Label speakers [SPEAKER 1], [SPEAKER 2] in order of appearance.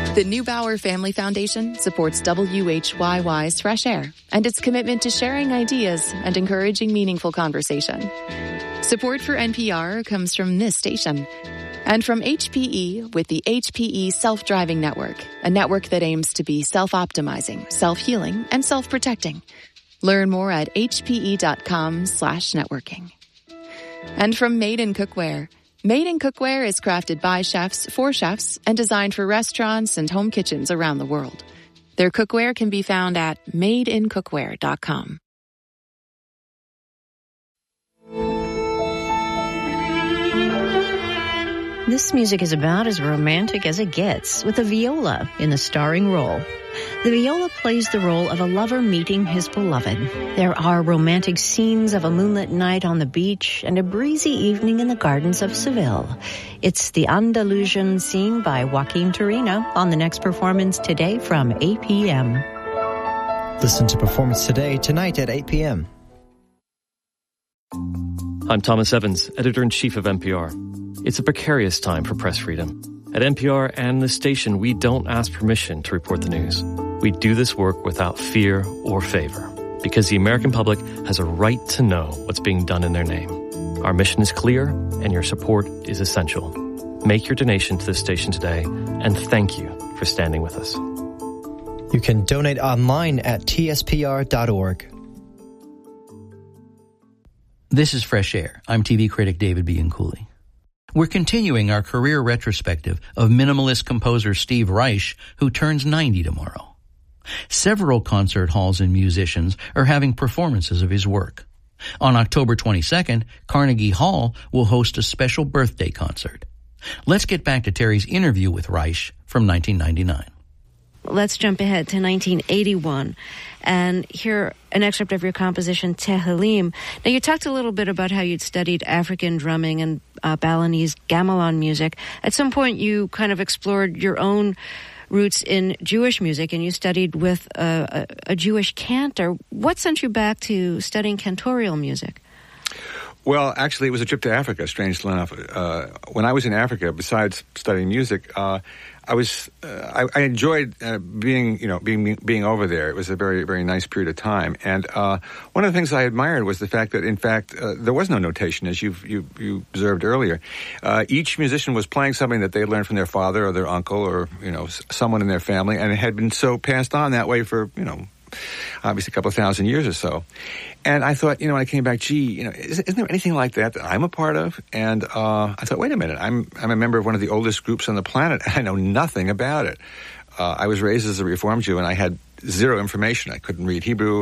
[SPEAKER 1] The Neubauer Family Foundation supports WHYY's Fresh Air and its commitment to sharing ideas and encouraging meaningful conversation. Support for NPR comes from this station and from HPE with the HPE Self-Driving Network, a network that aims to be self-optimizing, self-healing, and self-protecting. Learn more at hpe.com/networking. And from Made in Cookware. Made in Cookware is crafted by chefs for chefs and designed for restaurants and home kitchens around the world. Their cookware can be found at madeincookware.com.
[SPEAKER 2] This music is about as romantic as it gets, with a viola in the starring role. The viola plays the role of a lover meeting his beloved. There are romantic scenes of a moonlit night on the beach and a breezy evening in the gardens of Seville. It's the Andalusian scene by Joaquin Turina on the next performance today from 8 p.m.
[SPEAKER 3] Listen to Performance Today tonight at 8 p.m.
[SPEAKER 4] I'm Thomas Evans, Editor-in-Chief of NPR. It's a precarious time for press freedom. At NPR and this station, we don't ask permission to report the news. We do this work without fear or favor, because the American public has a right to know what's being done in their name. Our mission is clear, and your support is essential. Make your donation to this station today, and thank you for standing with us.
[SPEAKER 3] You can donate online at tspr.org.
[SPEAKER 5] This is Fresh Air. I'm TV critic David Bianculli. We're continuing our career retrospective of minimalist composer Steve Reich, who turns 90 tomorrow. Several concert halls and musicians are having performances of his work. On October 22nd, Carnegie Hall will host a special birthday concert. Let's get back to Terry's interview with Reich from 1999.
[SPEAKER 2] Let's jump ahead to 1981 and hear an excerpt of your composition, Tehillim. Now, you talked a little bit about how you'd studied African drumming and Balinese gamelan music. At some point, you kind of explored your own roots in Jewish music, and you studied with a Jewish cantor. What sent you back to studying cantorial music?
[SPEAKER 6] Well, actually, it was a trip to Africa, strangely enough. When I was in Africa, besides studying music, I enjoyed being over there. It was a very, very nice period of time. And one of the things I admired was the fact that, in fact, there was no notation, as you observed earlier. Each musician was playing something that they had learned from their father or their uncle or, someone in their family, and it had been so passed on that way for, obviously a couple of thousand years or so. And I thought, when I came back, isn't there anything like that I'm a part of? And I thought, wait a minute, I'm a member of one of the oldest groups on the planet, and I know nothing about it. I was raised as a Reform Jew, and I had zero information. I couldn't read Hebrew.